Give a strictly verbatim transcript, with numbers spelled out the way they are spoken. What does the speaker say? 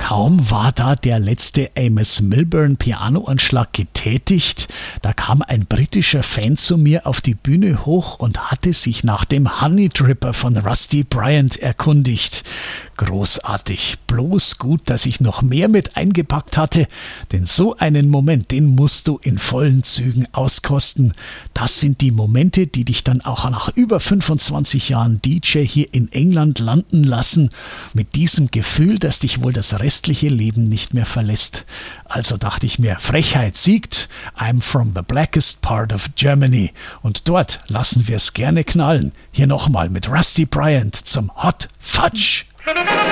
Kaum war da der letzte Amos Milburn Pianoanschlag getätigt, da kam ein britischer Fan zu mir auf die Bühne hoch und hatte sich nach dem Honey Dripper von Rusty Bryant erkundigt. Großartig, bloß gut, dass ich noch mehr mit eingepackt hatte, denn so einen Moment, den musst du in vollen Zügen auskosten. Das sind die Momente, die dich dann auch nach über fünfundzwanzig Jahren D J hier in England landen lassen, mit diesem Gefühl, das dich wohl das restliche Leben nicht mehr verlässt. Also dachte ich mir, Frechheit siegt, I'm from the blackest part of Germany. Und dort lassen wir es gerne knallen. Hier nochmal mit Rusty Bryant zum Hot Fudge.